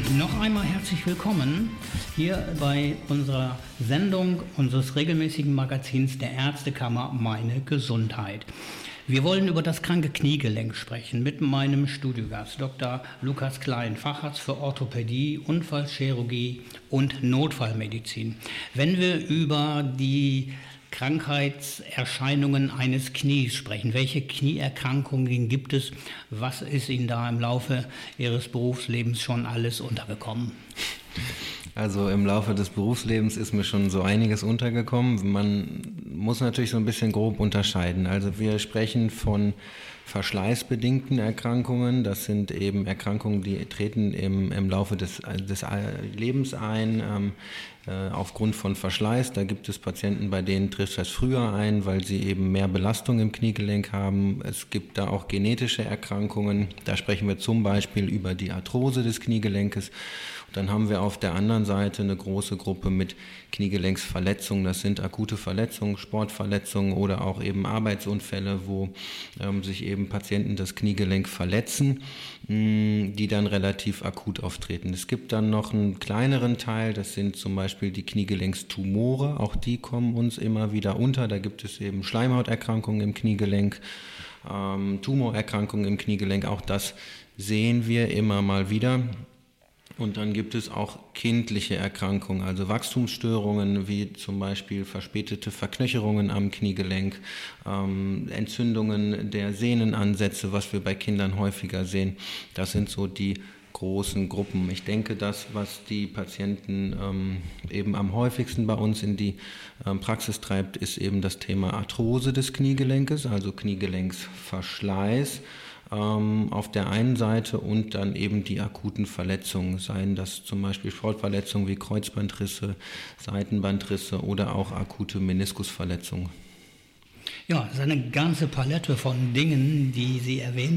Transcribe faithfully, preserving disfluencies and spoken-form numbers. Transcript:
Noch einmal herzlich willkommen hier bei unserer Sendung unseres regelmäßigen Magazins der Ärztekammer Meine Gesundheit. Wir wollen über das kranke Kniegelenk sprechen mit meinem Studiogast Doktor Lukas Klein, Facharzt für Orthopädie, Unfallchirurgie und Notfallmedizin. Wenn wir über die Krankheitserscheinungen eines Knies sprechen, welche Knieerkrankungen gibt es? Was ist Ihnen da im Laufe Ihres Berufslebens schon alles untergekommen? Also im Laufe des Berufslebens ist mir schon so einiges untergekommen. Man muss natürlich so ein bisschen grob unterscheiden. Also wir sprechen von verschleißbedingten Erkrankungen. Das sind eben Erkrankungen, die treten im, im Laufe des, des Lebens ein, ähm, äh, aufgrund von Verschleiß. Da gibt es Patienten, bei denen trifft das früher ein, weil sie eben mehr Belastung im Kniegelenk haben. Es gibt da auch genetische Erkrankungen. Da sprechen wir zum Beispiel über die Arthrose des Kniegelenkes. Dann haben wir auf der anderen Seite eine große Gruppe mit Kniegelenksverletzungen. Das sind akute Verletzungen, Sportverletzungen oder auch eben Arbeitsunfälle, wo ähm, sich eben Patienten das Kniegelenk verletzen, mh, die dann relativ akut auftreten. Es gibt dann noch einen kleineren Teil, das sind zum Beispiel die Kniegelenkstumore. Auch die kommen uns immer wieder unter. Da gibt es eben Schleimhauterkrankungen im Kniegelenk, ähm, Tumorerkrankungen im Kniegelenk. Auch das sehen wir immer mal wieder. Und dann gibt es auch kindliche Erkrankungen, also Wachstumsstörungen wie zum Beispiel verspätete Verknöcherungen am Kniegelenk, ähm, Entzündungen der Sehnenansätze, was wir bei Kindern häufiger sehen. Das sind so die großen Gruppen. Ich denke, das, was die Patienten ähm, eben am häufigsten bei uns in die ähm, Praxis treibt, ist eben das Thema Arthrose des Kniegelenkes, also Kniegelenksverschleiß. Ähm, auf der einen Seite und dann eben die akuten Verletzungen, seien das zum Beispiel Sportverletzungen wie Kreuzbandrisse, Seitenbandrisse oder auch akute Meniskusverletzungen. Ja, das ist eine ganze Palette von Dingen, die Sie erwähnt